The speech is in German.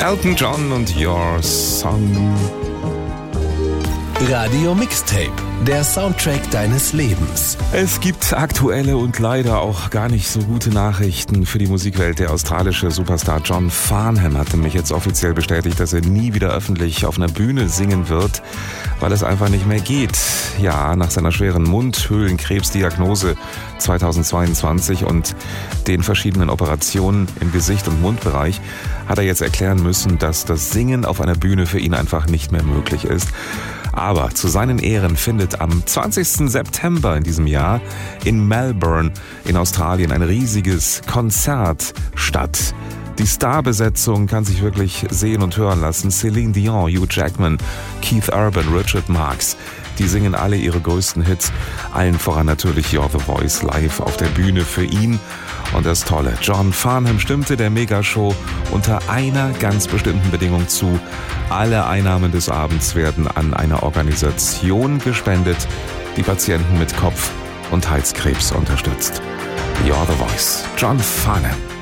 Elton John und Your Song. Radio Mixtape, der Soundtrack deines Lebens. Es gibt aktuelle und leider auch gar nicht so gute Nachrichten für die Musikwelt. Der australische Superstar John Farnham hat nämlich jetzt offiziell bestätigt, dass er nie wieder öffentlich auf einer Bühne singen wird, weil es einfach nicht mehr geht. Ja, nach seiner schweren Mundhöhlenkrebsdiagnose 2022 und den verschiedenen Operationen im Gesicht- und Mundbereich hat er jetzt erklären müssen, dass das Singen auf einer Bühne für ihn einfach nicht mehr möglich ist. Aber zu seinen Ehren findet am 20. September in diesem Jahr in Melbourne in Australien ein riesiges Konzert statt. Die Starbesetzung kann sich wirklich sehen und hören lassen. Celine Dion, Hugh Jackman, Keith Urban, Richard Marx. Die singen alle ihre größten Hits. Allen voran natürlich You're the Voice live auf der Bühne für ihn. Und das Tolle, John Farnham stimmte der Megashow unter einer ganz bestimmten Bedingung zu. Alle Einnahmen des Abends werden an eine Organisation gespendet, die Patienten mit Kopf- und Halskrebs unterstützt. You're the Voice, John Farnham.